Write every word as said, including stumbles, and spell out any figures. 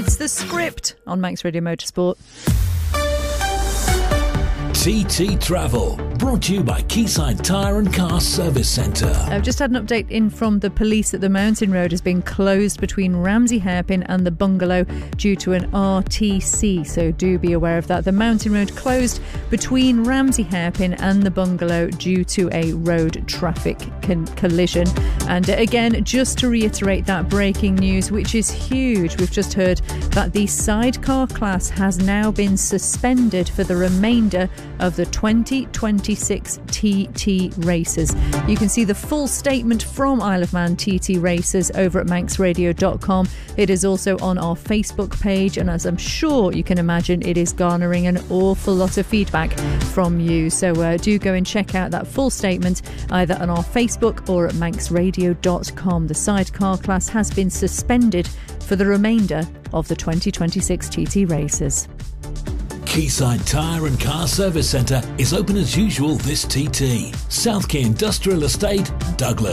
It's The Script on Manx Radio Motorsport. T T Travel, brought to you by Quayside Tyre and Car Service Centre. I've just had an update in from the police that the Mountain Road has been closed between Ramsey Hairpin and the Bungalow due to an R T C, so do be aware of that. The Mountain Road closed between Ramsey Hairpin and the Bungalow due to a road traffic con- collision. And again, just to reiterate that breaking news, which is huge, we've just heard that the sidecar class has now been suspended for the remainder of the twenty twenty-six T T races. You can see the full statement from Isle of Man T T races over at manx radio dot com. It is also on our Facebook page, and as I'm sure you can imagine, it is garnering an awful lot of feedback from you. So uh, do go and check out that full statement either on our Facebook or at manx radio dot com. The sidecar class has been suspended for the remainder of the twenty twenty-six T T races. Quayside Tyre and Car Service Centre is open as usual this T T. South Quay Industrial Estate, Douglas.